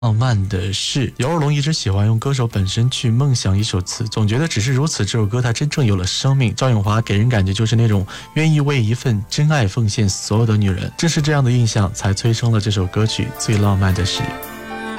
浪漫的事，姚若龙一直喜欢用歌手本身去梦想一首词，总觉得只是如此，这首歌它真正有了生命。赵咏华给人感觉就是那种愿意为一份真爱奉献所有的女人，正是这样的印象才催生了这首歌曲《最浪漫的事》。